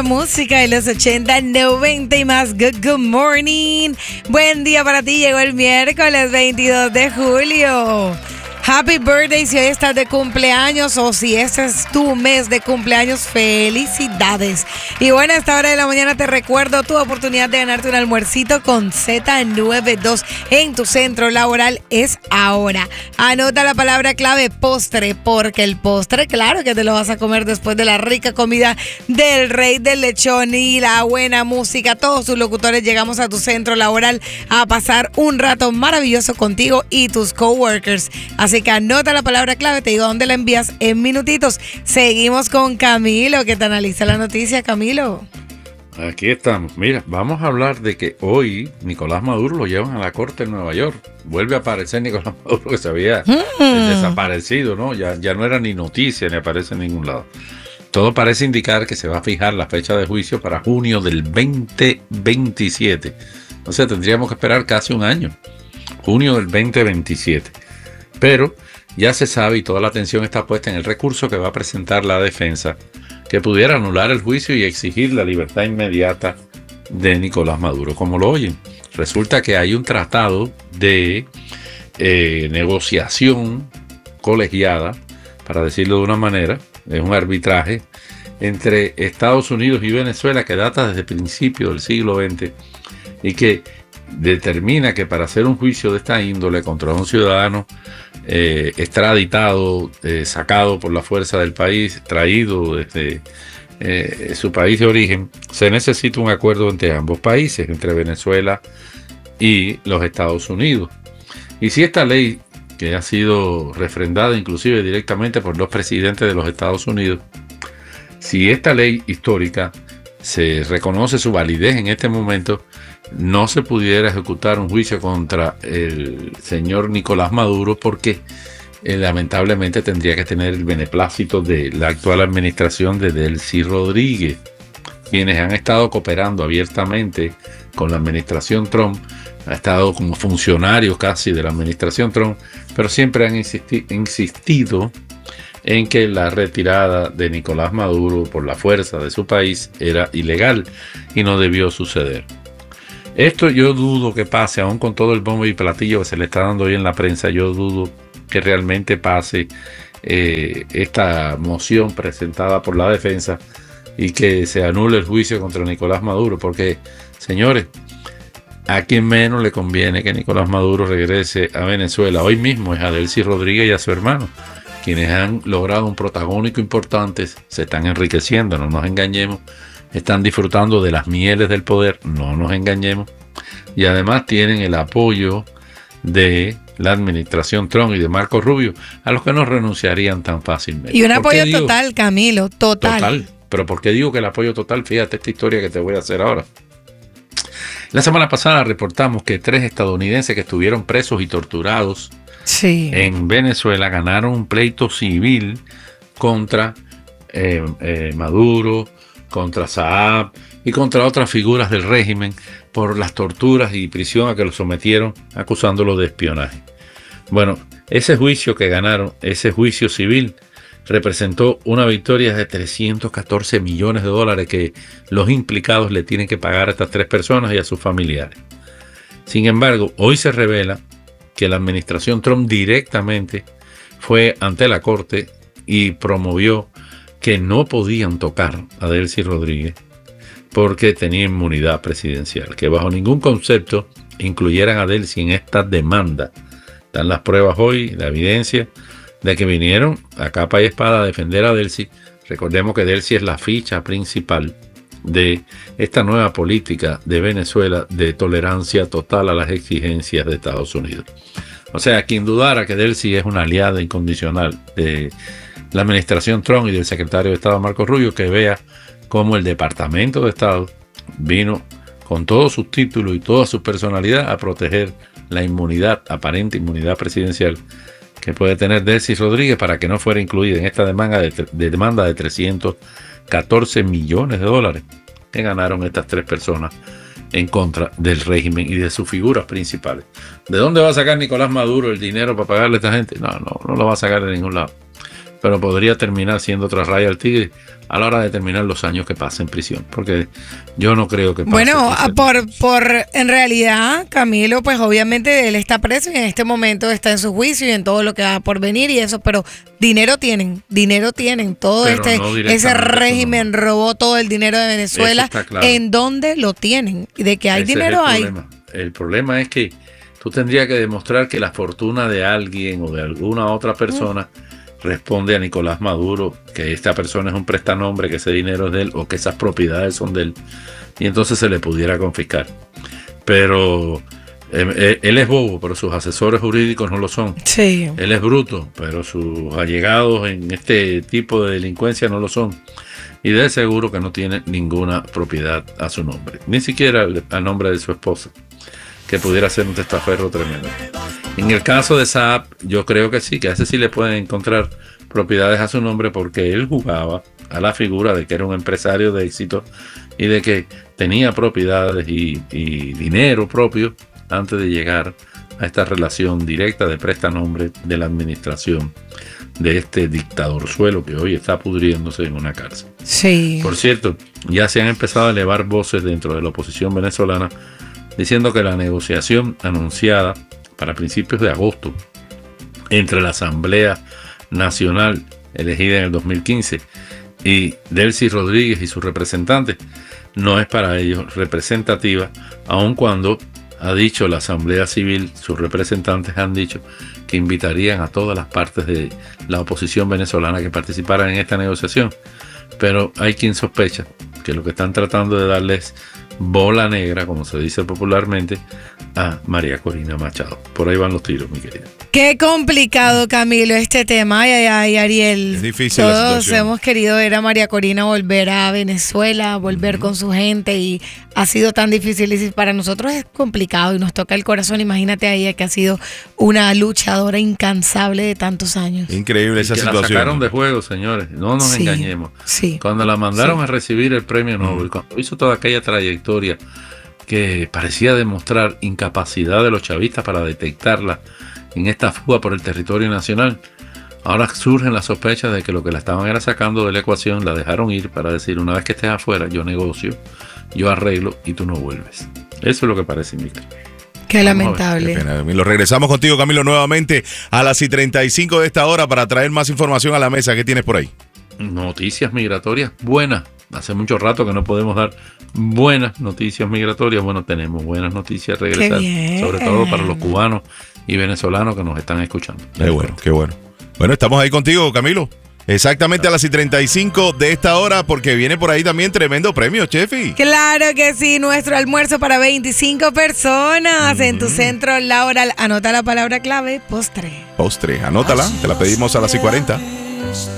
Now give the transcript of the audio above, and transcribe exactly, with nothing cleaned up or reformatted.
música de los ochenta, noventa y más. Good, good morning. Buen día para ti. Llegó el miércoles veintidós de julio. Happy birthday si hoy estás de cumpleaños o si este es tu mes de cumpleaños, felicidades. Y bueno, a esta hora de la mañana te recuerdo tu oportunidad de ganarte un almuercito con Z noventa y dos en tu centro laboral es ahora. Anota la palabra clave postre, porque el postre, claro que te lo vas a comer después de la rica comida del Rey del Lechón y la buena música. Todos tus locutores llegamos a tu centro laboral a pasar un rato maravilloso contigo y tus coworkers. Así Así que anota la palabra clave, te digo dónde la envías en minutitos. Seguimos con Camilo, que te analiza la noticia. Camilo. Aquí estamos. Mira, vamos a hablar de que hoy Nicolás Maduro lo llevan a la corte en Nueva York. Vuelve a aparecer Nicolás Maduro, que se había mm. desaparecido, ¿no? Ya, ya no era ni noticia, ni aparece en ningún lado. Todo parece indicar que se va a fijar la fecha de juicio para junio del veinte veintisiete. O sea, tendríamos que esperar casi un año. Junio del veinte veintisiete. Pero ya se sabe y toda la atención está puesta en el recurso que va a presentar la defensa, que pudiera anular el juicio y exigir la libertad inmediata de Nicolás Maduro. Como lo oyen, resulta que hay un tratado de eh, negociación colegiada, para decirlo de una manera, es un arbitraje entre Estados Unidos y Venezuela que data desde principios del siglo veinte y que determina que para hacer un juicio de esta índole contra un ciudadano eh, extraditado, eh, sacado por la fuerza del país, traído desde eh, su país de origen, se necesita un acuerdo entre ambos países, entre Venezuela y los Estados Unidos. Y si esta ley, que ha sido refrendada inclusive directamente por los presidentes de los Estados Unidos, si esta ley histórica se reconoce su validez en este momento, no se pudiera ejecutar un juicio contra el señor Nicolás Maduro porque eh, lamentablemente tendría que tener el beneplácito de la actual administración de Delcy Rodríguez, quienes han estado cooperando abiertamente con la administración Trump, ha estado como funcionarios casi de la administración Trump, pero siempre han insisti- insistido en que la retirada de Nicolás Maduro por la fuerza de su país era ilegal y no debió suceder. Esto yo dudo que pase, aún con todo el bombo y platillo que se le está dando hoy en la prensa, yo dudo que realmente pase eh, esta moción presentada por la defensa y que se anule el juicio contra Nicolás Maduro, porque, señores, a quien menos le conviene que Nicolás Maduro regrese a Venezuela hoy mismo es a Delcy Rodríguez y a su hermano, quienes han logrado un protagónico importante, se están enriqueciendo, no nos engañemos. Están disfrutando de las mieles del poder, no nos engañemos, y además tienen el apoyo de la administración Trump y de Marco Rubio, a los que no renunciarían tan fácilmente. Y un apoyo digo, total, Camilo, total. Total, pero ¿por qué digo que el apoyo total? Fíjate esta historia que te voy a hacer ahora. La semana pasada reportamos que tres estadounidenses que estuvieron presos y torturados sí. en Venezuela ganaron un pleito civil contra eh, eh, Maduro, contra Saab y contra otras figuras del régimen por las torturas y prisión a que los sometieron acusándolos de espionaje. Bueno, ese juicio que ganaron, ese juicio civil, representó una victoria de trescientos catorce millones de dólares que los implicados le tienen que pagar a estas tres personas y a sus familiares. Sin embargo, hoy se revela que la administración Trump directamente fue ante la corte y promovió que no podían tocar a Delcy Rodríguez porque tenía inmunidad presidencial, que bajo ningún concepto incluyeran a Delcy en esta demanda. Están las pruebas hoy, la evidencia de que vinieron a capa y espada a defender a Delcy. Recordemos que Delcy es la ficha principal de esta nueva política de Venezuela de tolerancia total a las exigencias de Estados Unidos. O sea, quien dudara que Delcy es una aliada incondicional de la administración Trump y del secretario de Estado Marco Rubio, que vea cómo el Departamento de Estado vino con todos sus títulos y toda su personalidad a proteger la inmunidad, aparente inmunidad presidencial que puede tener Delcy Rodríguez para que no fuera incluida en esta demanda de, de demanda de trescientos catorce millones de dólares que ganaron estas tres personas en contra del régimen y de sus figuras principales. ¿De dónde va a sacar Nicolás Maduro el dinero para pagarle a esta gente? No, no, no lo va a sacar de ningún lado. pero podría terminar siendo otra raya al tigre a la hora de determinar los años que pase en prisión, porque yo no creo que pase. Bueno, por, por en realidad, Camilo, pues obviamente él está preso y en este momento está en su juicio y en todo lo que va por venir y eso, pero dinero tienen, dinero tienen, todo pero este, no ese régimen no. robó todo el dinero de Venezuela, claro. ¿En dónde lo tienen? De que hay ese dinero es el hay. Problema. El problema es que tú tendrías que demostrar que la fortuna de alguien o de alguna otra persona mm. responde a Nicolás Maduro, que esta persona es un prestanombre, que ese dinero es de él o que esas propiedades son de él, y entonces se le pudiera confiscar. Pero eh, él es bobo, pero sus asesores jurídicos no lo son. Sí. Él es bruto, pero sus allegados en este tipo de delincuencia no lo son. Y de seguro que no tiene ninguna propiedad a su nombre, ni siquiera a nombre de su esposa, que pudiera ser un testaferro tremendo. En el caso de Saab, yo creo que sí, que a ese sí le pueden encontrar propiedades a su nombre porque él jugaba a la figura de que era un empresario de éxito y de que tenía propiedades y, y dinero propio antes de llegar a esta relación directa de prestanombre de la administración de este dictadorzuelo que hoy está pudriéndose en una cárcel. Sí. Por cierto, ya se han empezado a elevar voces dentro de la oposición venezolana diciendo que la negociación anunciada para principios de agosto entre la Asamblea Nacional elegida en el dos mil quince y Delcy Rodríguez y sus representantes no es para ellos representativa, aun cuando ha dicho la Asamblea Civil, sus representantes han dicho que invitarían a todas las partes de la oposición venezolana que participaran en esta negociación. Pero hay quien sospecha que lo que están tratando de darles bola negra, como se dice popularmente, a María Corina Machado. Por ahí van los tiros, mi querida. Qué complicado, Camilo, este tema. Ay, ay, ay, Ariel. Es difícil Todos la situación. hemos querido ver a María Corina volver a Venezuela, volver uh-huh. con su gente y ha sido tan difícil y para nosotros es complicado y nos toca el corazón. Imagínate a ella que ha sido una luchadora incansable de tantos años. Increíble esa y que situación. La sacaron de juego, señores. No nos sí, engañemos. Sí. Cuando la mandaron sí. a recibir el premio Nobel, uh-huh. cuando hizo toda aquella trayectoria que parecía demostrar incapacidad de los chavistas para detectarla en esta fuga por el territorio nacional, ahora surgen las sospechas de que lo que la estaban era sacando de la ecuación, la dejaron ir para decir, una vez que estés afuera, yo negocio, yo arreglo y tú no vuelves. Eso es lo que parece indicar. Qué lamentable. Qué pena. Lo regresamos contigo, Camilo, nuevamente a las y treinta y cinco de esta hora para traer más información a la mesa. ¿Qué tienes por ahí? Noticias migratorias buenas. Hace mucho rato que no podemos dar buenas noticias migratorias. Bueno, tenemos buenas noticias regresar, sobre todo para los cubanos y venezolanos que nos están escuchando. Qué bueno, qué bueno. Bueno, estamos ahí contigo, Camilo. Exactamente a las y treinta y cinco de esta hora, porque viene por ahí también tremendo premio, Chefi. Claro que sí, nuestro almuerzo para veinticinco personas mm. en tu centro laboral. Anota la palabra clave, postre. Postre, anótala, te la pedimos a las y cuarenta.